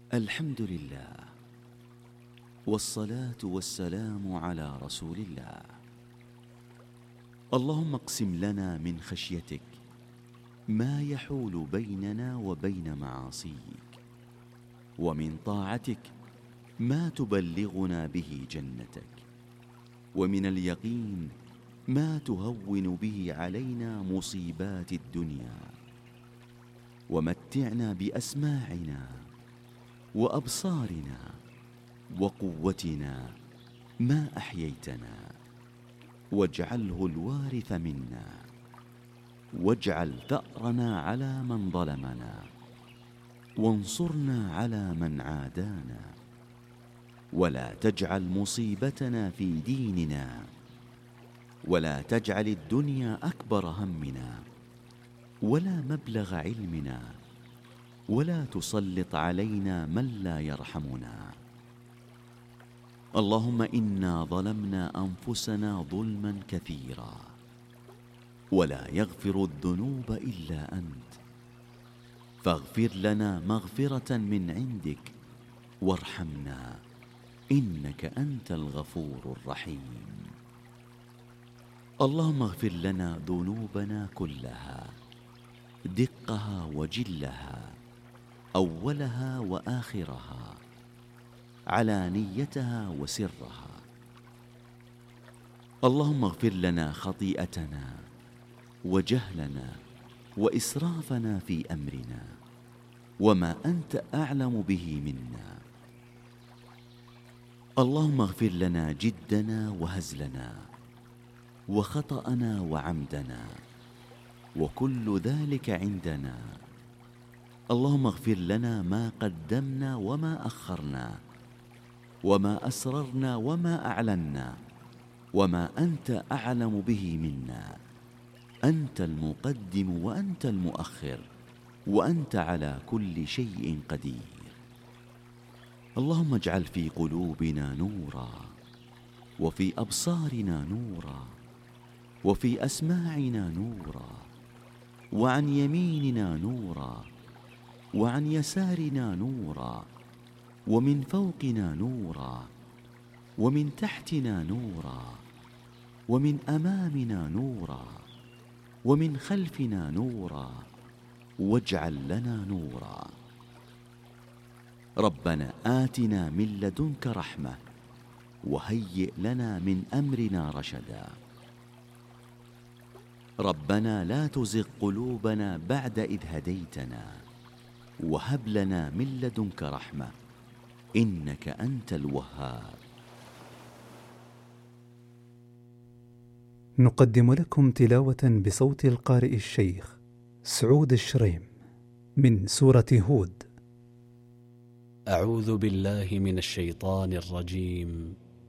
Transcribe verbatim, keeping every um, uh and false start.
الحمد لله، والصلاة والسلام على رسول الله. اللهم اقسم لنا من خشيتك ما يحول بيننا وبين معاصيك، ومن طاعتك ما تبلغنا به جنتك، ومن اليقين ما تهون به علينا مصيبات الدنيا، ومتعنا بأسماعنا وأبصارنا وقوتنا ما أحييتنا، واجعله الوارث منا، واجعل ثأرنا على من ظلمنا، وانصرنا على من عادانا، ولا تجعل مصيبتنا في ديننا، ولا تجعل الدنيا أكبر همنا ولا مبلغ علمنا، ولا تسلط علينا من لا يرحمنا. اللهم إنا ظلمنا أنفسنا ظلما كثيرا، ولا يغفر الذنوب إلا أنت، فاغفر لنا مغفرة من عندك وارحمنا، إنك أنت الغفور الرحيم. اللهم اغفر لنا ذنوبنا كلها، دقها وجلها، أولها وآخرها، علانيتها وسرها. اللهم اغفر لنا خطيئتنا وجهلنا وإسرافنا في أمرنا، وما أنت أعلم به منا. اللهم اغفر لنا جدنا وهزلنا، وخطأنا وعمدنا، وكل ذلك عندنا. اللهم اغفر لنا ما قدمنا وما أخرنا، وما أسررنا وما أعلنا، وما أنت أعلم به منا. أنت المقدم وأنت المؤخر، وأنت على كل شيء قدير. اللهم اجعل في قلوبنا نورا، وفي أبصارنا نورا، وفي أسماعنا نورا، وعن يميننا نورا، وعن يسارنا نورا، ومن فوقنا نورا، ومن تحتنا نورا، ومن أمامنا نورا، ومن خلفنا نورا، واجعل لنا نورا. ربنا آتنا من لدنك رحمة، وهيئ لنا من أمرنا رشدا. ربنا لا تزغ قلوبنا بعد إذ هديتنا، وهب لنا من لدنك رحمة، إنك أنت الوهاب. نقدم لكم تلاوة بصوت القارئ الشيخ سعود الشريم من سورة هود. أعوذ بالله من الشيطان الرجيم.